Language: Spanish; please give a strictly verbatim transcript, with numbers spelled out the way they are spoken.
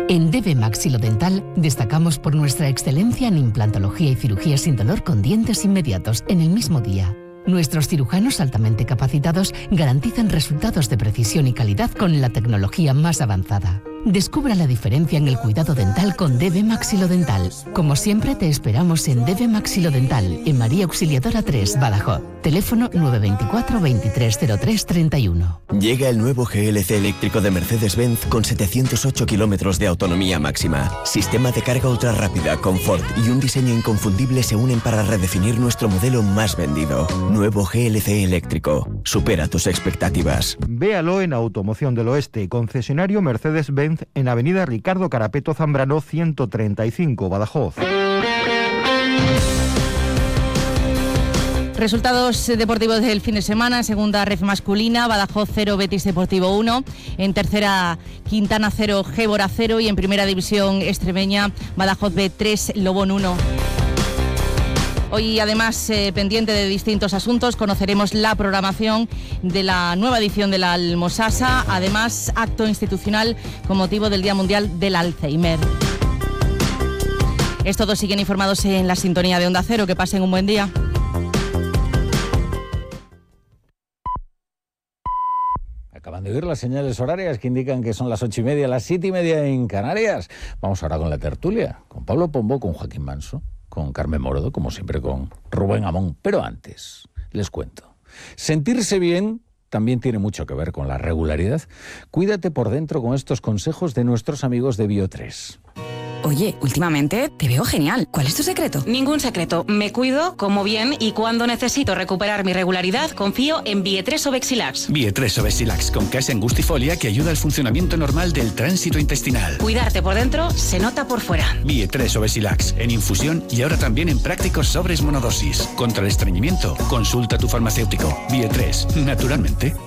En D B Maxilodental destacamos por nuestra excelencia en implantología y cirugía sin dolor con dientes inmediatos en el mismo día. Nuestros cirujanos altamente capacitados garantizan resultados de precisión y calidad con la tecnología más avanzada. Descubra la diferencia en el cuidado dental con D B Maxilodental. Como siempre, te esperamos en D B Maxilodental, en María Auxiliadora tres, Badajoz. Teléfono nueve veinticuatro, veintitrés cero tres, treinta y uno. Llega el nuevo G L C eléctrico de Mercedes-Benz con setecientos ocho kilómetros de autonomía máxima. Sistema de carga ultra rápida, confort y un diseño inconfundible se unen para redefinir nuestro modelo más vendido. Nuevo G L C eléctrico. Supera tus expectativas. Véalo en Automoción del Oeste, concesionario Mercedes-Benz en Avenida Ricardo Carapeto Zambrano ciento treinta y cinco, Badajoz. Resultados deportivos del fin de semana. En segunda, ref masculina, Badajoz cero, Betis Deportivo uno. En tercera, Quintana cero, Gébora cero. Y en primera división extremeña, Badajoz B tres, Lobón uno. Hoy, además, eh, pendiente de distintos asuntos, conoceremos la programación de la nueva edición de la Almosasa. Además, acto institucional con motivo del Día Mundial del Alzheimer. Es todo, siguen informados en la sintonía de Onda Cero. Que pasen un buen día. Acaban de oír las señales horarias que indican que son las ocho y media, las siete y media en Canarias. Vamos ahora con la tertulia, con Pablo Pombo, con Joaquín Manso, con Carmen Morodo, como siempre con Rubén Amón. Pero antes, les cuento. Sentirse bien también tiene mucho que ver con la regularidad. Cuídate por dentro con estos consejos de nuestros amigos de Bio tres. Oye, últimamente te veo genial. ¿Cuál es tu secreto? Ningún secreto. Me cuido, como bien y cuando necesito recuperar mi regularidad, confío en Vie tres Obexilax. Vie tres Obexilax con casa angustifolia que ayuda al funcionamiento normal del tránsito intestinal. Cuidarte por dentro se nota por fuera. Vie tres Obexilax en infusión y ahora también en prácticos sobres monodosis. Contra el estreñimiento, consulta a tu farmacéutico. Vie tres, naturalmente.